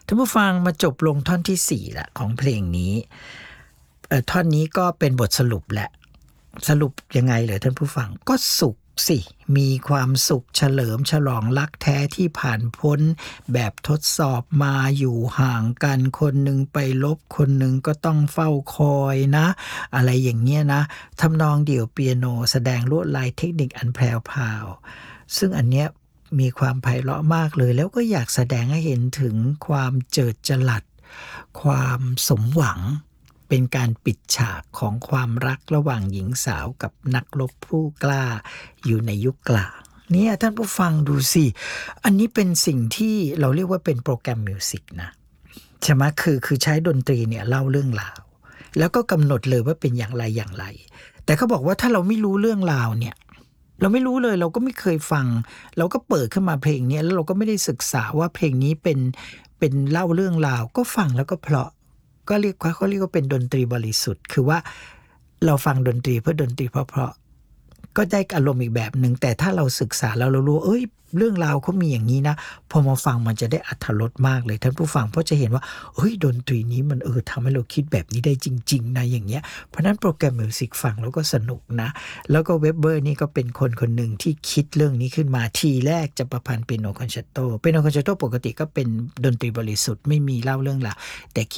ท่านผู้ฟังมาจบลงท่อนที่4ละของเพลงนี้ท่อนนี้ก็เป็นบทสรุปแหละสรุปยังไงเหรอท่านผู้ฟังก็สุขสิมีความสุขเฉลิมฉลองรักแท้ที่ผ่านพ้นแบบทดสอบมาอยู่ห่างกันคนหนึ่งไปลบคนหนึ่งก็ต้องเฝ้าคอยนะอะไรอย่างเงี้ยนะทำนองเดี่ยวเปียโนแสดงลวดลายเทคนิคอันแพรวพราวซึ่งอันเนี้ยมีความไพเราะมากเลยแล้วก็อยากแสดงให้เห็นถึงความเจิดจรัสความสมหวังเป็นการปิดฉากของความรักระหว่างหญิงสาวกับนักรบผู้กล้าอยู่ในยุคกลางเนี่ยท่านผู้ฟังดูสิอันนี้เป็นสิ่งที่เราเรียกว่าเป็นโปรแกรมมิวสิกนะใช่ไหมคือใช้ดนตรีเนี่ยเล่าเรื่องราวแล้วก็กำหนดเลยว่าเป็นอย่างไรอย่างไรแต่เขาบอกว่าถ้าเราไม่รู้เรื่องราวเนี่ยเราไม่รู้เลยเราก็ไม่เคยฟังเราก็เปิดขึ้นมาเพลงนี้แล้วเราก็ไม่ได้ศึกษาว่าเพลงนี้เป็นเล่าเรื่องราวก็ฟังแล้วก็เพราะก็เขาเรียกว่าเป็นดนตรีบริสุทธิ์คือว่าเราฟังดนตรีเพื่อดนตรีเพราะก็ได้อารมณ์อีกแบบหนึ่งแต่ถ้าเราศึกษาแล้วเรารู้เรื่องราวเขามีอย่างนี้นะพอมาฟังมันจะได้อรรถรสมากเลยท่านผู้ฟังเพราะจะเห็นว่าดนตรีนี้มันทำให้เราคิดแบบนี้ได้จริงๆนะอย่างเงี้ยเพราะนั้นโปรแกรมมิวสิกฟังแล้วก็สนุกนะแล้วก็เวบเบอร์นี่ก็เป็นคนหนึ่งที่คิดเรื่องนี้ขึ้นมาทีแรกจะประพันธ์เปียโนคอนแชร์โตปกติก็เป็นดนตรีบริสุทธิ์ไม่มีเล่าเรื่องราวแต่